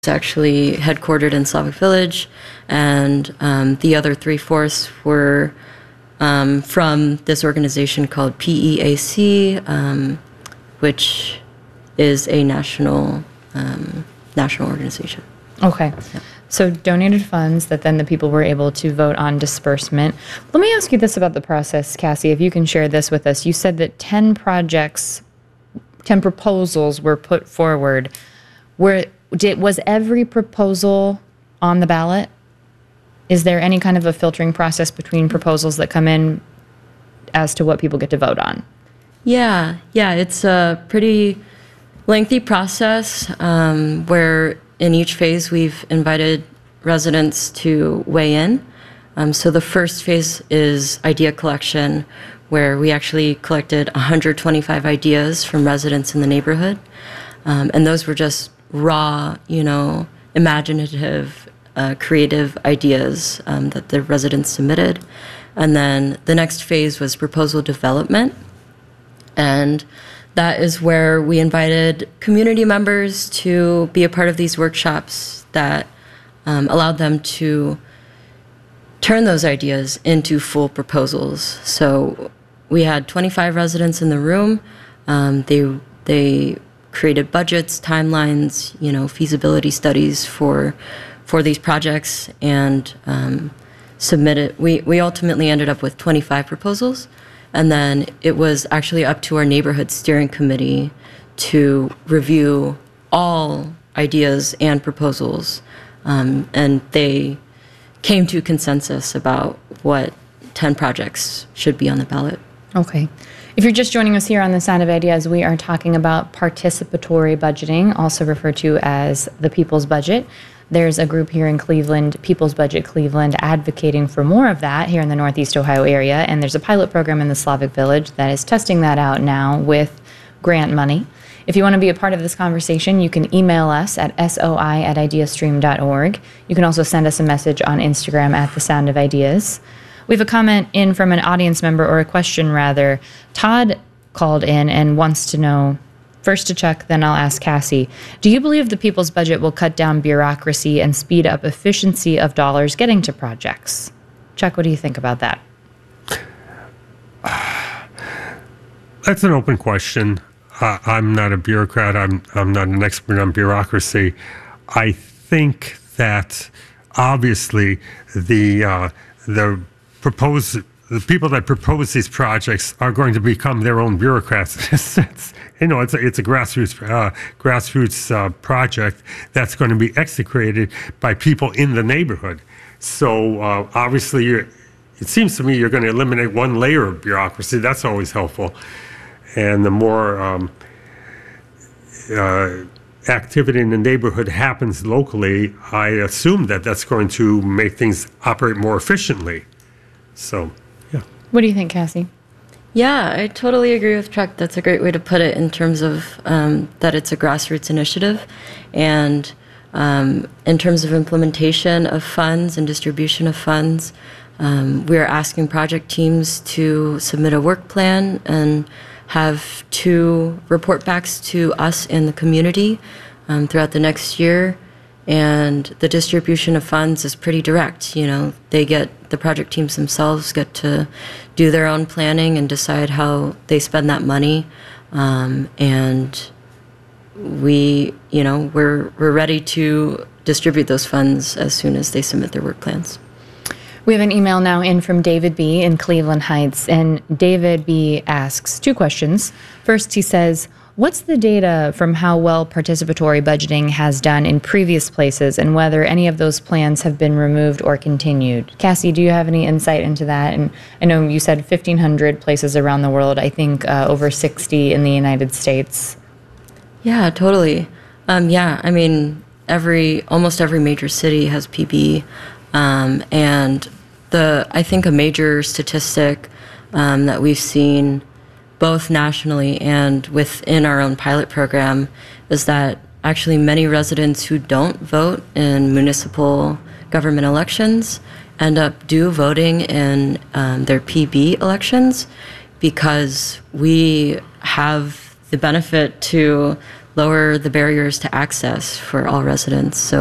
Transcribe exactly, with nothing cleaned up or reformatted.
actually headquartered in Slavic Village, and um, the other three-fourths were um, from this organization called P E A C, um, which is a national um, national organization. Okay. Yeah. So donated funds that then the people were able to vote on disbursement. Let me ask you this about the process, Cassie, if you can share this with us. You said that ten projects, ten proposals were put forward. Were, did, was every proposal on the ballot? Is there any kind of a filtering process between proposals that come in as to what people get to vote on? Yeah, yeah, it's a pretty lengthy process um, where in each phase we've invited residents to weigh in. Um, so the first phase is idea collection, where we actually collected one hundred twenty-five ideas from residents in the neighborhood. Um, and those were just raw, you know, imaginative, uh, creative ideas um, that the residents submitted. And then the next phase was proposal development. And that is where we invited community members to be a part of these workshops that um, allowed them to turn those ideas into full proposals. So we had twenty-five residents in the room. Um, they they created budgets, timelines, you know, feasibility studies for for these projects, and um, submitted. We we ultimately ended up with twenty-five proposals. And then it was actually up to our neighborhood steering committee to review all ideas and proposals. Um, and they came to consensus about what ten projects should be on the ballot. Okay. If you're just joining us here on The Sound of Ideas, we are talking about participatory budgeting, also referred to as the People's Budget. There's a group here in Cleveland, People's Budget Cleveland, advocating for more of that here in the Northeast Ohio area. And there's a pilot program in the Slavic Village that is testing that out now with grant money. If you want to be a part of this conversation, you can email us at soi at ideastream dot org. You can also send us a message on Instagram at The Sound of Ideas. We have a comment in from an audience member, or a question rather. Todd called in and wants to know, first to Chuck, then I'll ask Cassie. Do you believe the People's Budget will cut down bureaucracy and speed up efficiency of dollars getting to projects? Chuck, what do you think about that? That's an open question. Uh, I'm not a bureaucrat. I'm I'm not an expert on bureaucracy. I think that obviously the uh, the propose the people that propose these projects are going to become their own bureaucrats. it's, you know, it's a, it's a grassroots uh, grassroots uh, project that's going to be executed by people in the neighborhood. So uh, obviously, you're, it seems to me you're going to eliminate one layer of bureaucracy. That's always helpful. And the more um, uh, activity in the neighborhood happens locally, I assume that that's going to make things operate more efficiently. So, yeah. What do you think, Cassie? Yeah, I totally agree with Chuck. That's a great way to put it in terms of um, that it's a grassroots initiative. And um, in terms of implementation of funds and distribution of funds, um, we are asking project teams to submit a work plan and have two report backs to us and the community um, throughout the next year. And the distribution of funds is pretty direct. You know, they get, the project teams themselves get to do their own planning and decide how they spend that money. Um, and we, you know, we're we're ready to distribute those funds as soon as they submit their work plans. We have an email now in from David B. in Cleveland Heights, and David B. asks two questions. First, he says, what's the data from how well participatory budgeting has done in previous places and whether any of those plans have been removed or continued? Cassie, do you have any insight into that? And I know you said fifteen hundred places around the world, I think uh, over sixty in the United States. Yeah, totally. Um, yeah, I mean, every almost every major city has P B. Um, and the I think a major statistic um, that we've seen both nationally and within our own pilot program is that actually many residents who don't vote in municipal government elections end up do voting in um, their P B elections, because we have the benefit to lower the barriers to access for all residents. So